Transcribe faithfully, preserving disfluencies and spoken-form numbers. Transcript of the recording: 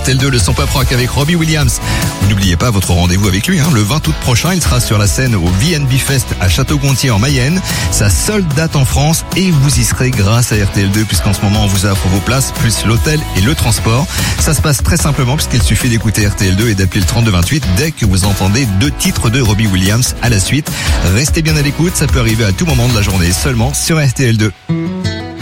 R T L deux, le son pop rock avec Robbie Williams. Vous n'oubliez pas votre rendez-vous avec lui, hein. Le vingt août prochain, il sera sur la scène au V N B Fest à Château-Gontier en Mayenne. Sa seule date en France et vous y serez grâce à R T L deux puisqu'en ce moment on vous offre vos places plus l'hôtel et le transport. Ça se passe très simplement puisqu'il suffit d'écouter R T L deux et d'appeler le trente-deux vingt-huit dès que vous entendez deux titres de Robbie Williams à la suite. Restez bien à l'écoute, ça peut arriver à tout moment de la journée seulement sur R T L deux.